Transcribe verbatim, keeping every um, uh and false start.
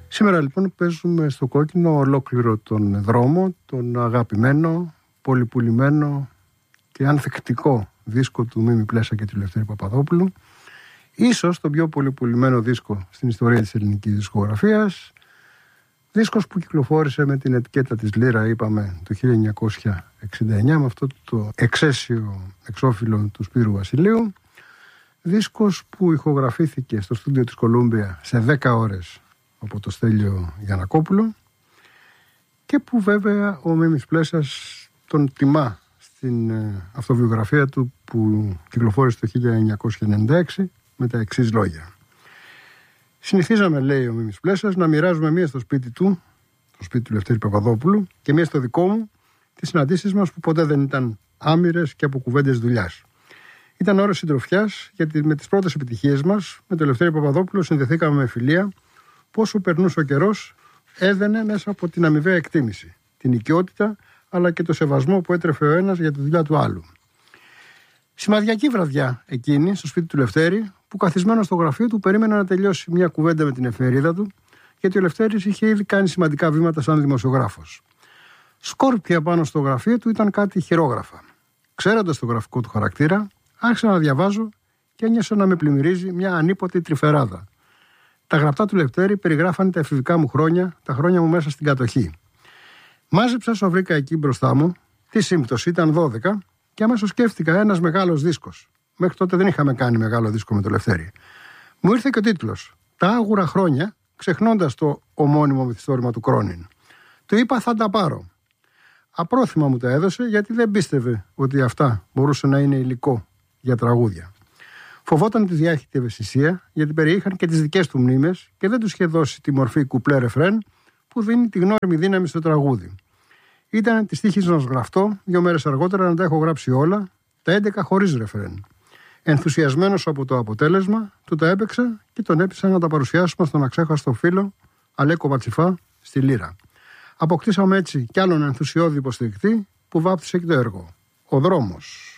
Σήμερα λοιπόν παίζουμε στο κόκκινο ολόκληρο τον δρόμο, τον αγαπημένο, πολυπουλημένο και ανθεκτικό δίσκο του Μίμη Πλέσα και του Λευτέρη Παπαδόπουλου. Ίσως τον πιο πολυπουλημένο δίσκο στην ιστορία της ελληνικής δισκογραφίας. Δίσκος που κυκλοφόρησε με την ετικέτα της Λύρα, είπαμε, το χίλια εννιακόσια εξήντα εννιά, με αυτό το εξαίσιο εξώφυλλο του Σπύρου Βασιλείου. Δίσκος που ηχογραφήθηκε στο στούντιο της Κολούμπια σε δέκα ώρες από το Στέλιο Γιαννακόπουλο και που βέβαια ο Μίμης Πλέσας τον τιμά στην αυτοβιογραφία του που κυκλοφόρησε το χίλια εννιακόσια ενενήντα έξι με τα εξής λόγια. Συνηθίζαμε, λέει ο Μίμης Πλέσας, να μοιράζουμε μία στο σπίτι του, στο σπίτι του Λευτέρη Παπαδόπουλου, και μία στο δικό μου, τις συναντήσεις μας που ποτέ δεν ήταν άμυρες και από κουβέντες δουλειάς. Ήταν ώρες συντροφιάς, γιατί με τις πρώτες επιτυχίες μας, με τον Λευτέρη Παπαδόπουλο, συνδεθήκαμε με φιλία. Πόσο περνούσε ο καιρός, έδαινε μέσα από την αμοιβαία εκτίμηση, την οικειότητα, αλλά και το σεβασμό που έτρεφε ο ένας για τη δουλειά του άλλου. Σημαδιακή βραδιά εκείνη, στο σπίτι του Λευτέρη, που καθισμένο στο γραφείο του περίμενε να τελειώσει μια κουβέντα με την εφημερίδα του, γιατί ο Λευτέρης είχε ήδη κάνει σημαντικά βήματα σαν δημοσιογράφος. Σκόρπια πάνω στο γραφείο του ήταν κάτι χειρόγραφα. Ξέροντας το γραφικό του χαρακτήρα, άρχισα να διαβάζω και ένιωσα να με πλημμυρίζει μια ανίποτη τρυφεράδα. Τα γραπτά του Λευτέρη περιγράφανε τα εφηβικά μου χρόνια, τα χρόνια μου μέσα στην κατοχή. Μάζεψα όσο βρήκα εκεί μπροστά μου, τη σύμπτωση ήταν δώδεκα, και αμέσως σκέφτηκα ένας μεγάλος δίσκος. Μέχρι τότε δεν είχαμε κάνει μεγάλο δίσκο με το Λευτέρη. Μου ήρθε και ο τίτλος «Τα άγουρα χρόνια», ξεχνώντας το ομώνυμο μυθιστόρημα του Κρόνιν. Του είπα θα τα πάρω. Απρόθυμα μου τα έδωσε, γιατί δεν πίστευε ότι αυτά μπορούσε να είναι υλικό για τραγούδια. Φοβόταν τη διάχυτη ευαισθησία, γιατί περιείχαν και τις δικές του μνήμες και δεν τους είχε δώσει τη μορφή κουπλέ ρεφρέν που δίνει τη γνώριμη δύναμη στο τραγούδι. Ήταν τη τύχη να γραφτώ, δύο μέρες αργότερα να τα έχω γράψει όλα, τα έντεκα χωρίς ρεφρέν. Ενθουσιασμένος από το αποτέλεσμα, του τα έπαιξα και τον έπεισα να τα παρουσιάσουμε στον αξέχαστο φίλο Αλέκο Βατσιφά στη Λύρα. Αποκτήσαμε έτσι κι άλλον ενθουσιώδη υποστηρικτή που βάπτισε και το έργο. Ο δρόμος.